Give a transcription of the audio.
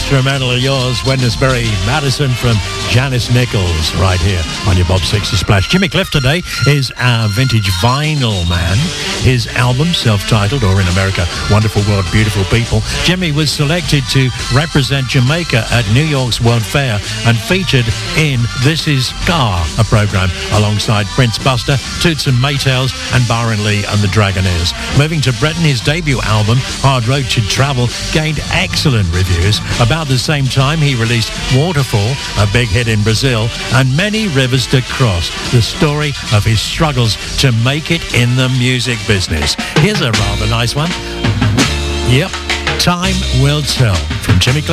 instrumental of yours, Wednesbury Madison from Janice Nichols, right here on your Bob 60 Splash. Jimmy Cliff today is our vintage vinyl man. His album, self-titled, or in America, Wonderful World, Beautiful People. Jimmy was selected to represent Jamaica at New York's World Fair and featured in This Is Ska, a program alongside Prince Buster, Toots and Maytals, and Byron Lee and the Dragonaires. Moving to Britain, his debut album, Hard Road to Travel, gained excellent reviews. About the same time, he released Waterfall, a big hit in Brazil, and Many Rivers to Cross, the story of his struggles to make it in the music business. Here's a rather nice one. Yep, Time Will Tell from Jimmy Cliff.